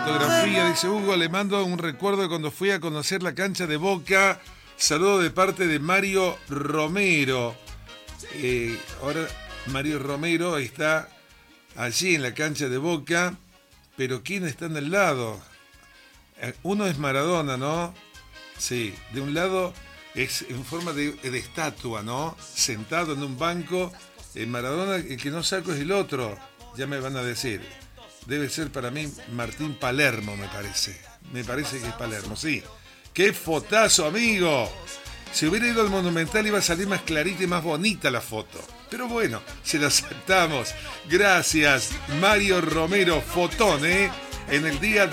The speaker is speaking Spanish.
fotografía. Dice Hugo, le mando un recuerdo de cuando fui a conocer la cancha de Boca. Saludo de parte de Mario Romero. Ahora Mario Romero está allí en la cancha de Boca. Pero ¿quién está en el lado? Uno es Maradona, ¿no? Sí, de un lado es en forma de estatua, ¿no? Sentado en un banco. Maradona, el que no saco es el otro. Ya me van a decir. Debe ser para mí Martín Palermo, me parece. Me parece que es Palermo, sí. ¡Qué fotazo, amigo! Si hubiera ido al Monumental iba a salir más clarita y más bonita la foto. Pero bueno, se la aceptamos. Gracias, Mario Romero, fotón, ¿eh? En el día de